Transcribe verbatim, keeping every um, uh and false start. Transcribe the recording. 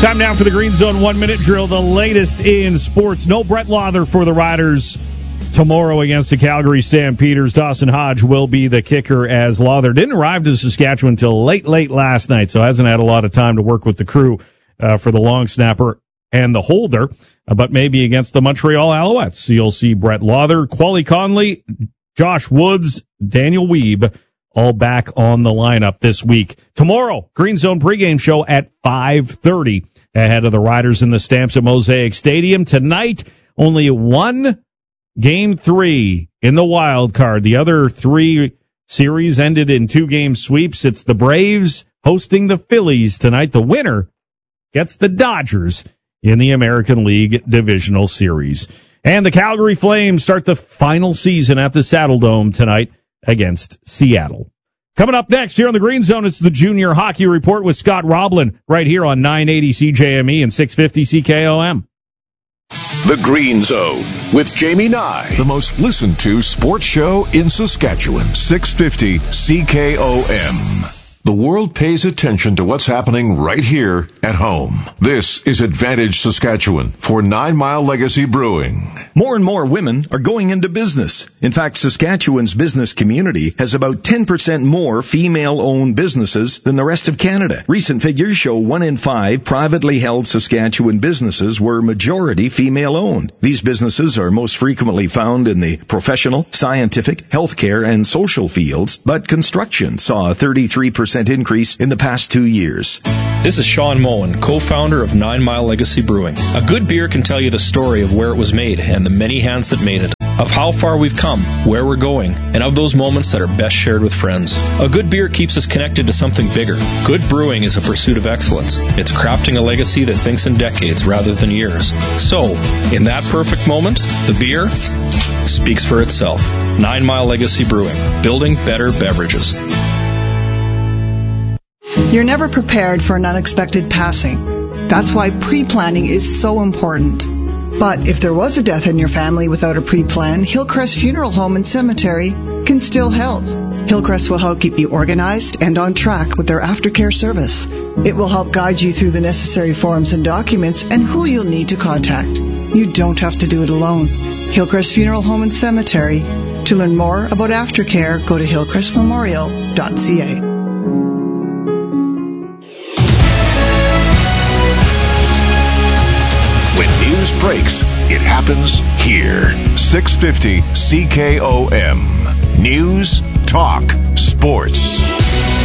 Time now for the Green Zone one-minute drill, the latest in sports. No Brett Lawther for the Riders tomorrow against the Calgary Stampeders. Dawson Hodge will be the kicker, as Lawther didn't arrive to Saskatchewan until late, late last night, so hasn't had a lot of time to work with the crew uh, for the long snapper and the holder, uh, but maybe against the Montreal Alouettes. You'll see Brett Lawther, Quali Conley, Josh Woods, Daniel Weeb, all back on the lineup this week. Tomorrow, Green Zone pregame show at five thirty ahead of the Riders in the Stamps at Mosaic Stadium. Tonight, only one game three in the wild card. The other three series ended in two-game sweeps. It's the Braves hosting the Phillies tonight. The winner gets the Dodgers in the American League Divisional Series. And the Calgary Flames start the final season at the Saddle Dome tonight against Seattle. Coming up next here on the Green Zone, it's the Junior Hockey Report with Scott Roblin right here on nine eighty C J M E and six fifty C K O M. The Green Zone with Jamie Nye, the most listened to sports show in Saskatchewan, six fifty C K O M. The world pays attention to what's happening right here at home. This is Advantage Saskatchewan for Nine Mile Legacy Brewing. More and more women are going into business. In fact, Saskatchewan's business community has about ten percent more female-owned businesses than the rest of Canada. Recent figures show one in five privately held Saskatchewan businesses were majority female-owned. These businesses are most frequently found in the professional, scientific, healthcare, and social fields, but construction saw a thirty-three percent increase in the past two years. This is Sean Moen, co-founder of Nine Mile Legacy Brewing. A good beer can tell you the story of where it was made and the many hands that made it, of how far we've come, where we're going, and of those moments that are best shared with friends. A good beer keeps us connected to something bigger. Good brewing is a pursuit of excellence. It's crafting a legacy that thinks in decades rather than years. So, in that perfect moment, the beer speaks for itself. Nine Mile Legacy Brewing, building better beverages. You're never prepared for an unexpected passing. That's why pre-planning is so important. But if there was a death in your family without a pre-plan, Hillcrest Funeral Home and Cemetery can still help. Hillcrest will help keep you organized and on track with their aftercare service. It will help guide you through the necessary forms and documents and who you'll need to contact. You don't have to do it alone. Hillcrest Funeral Home and Cemetery. To learn more about aftercare, go to hillcrest memorial dot c a. News breaks. It happens here. six fifty C K O M. News, talk, sports.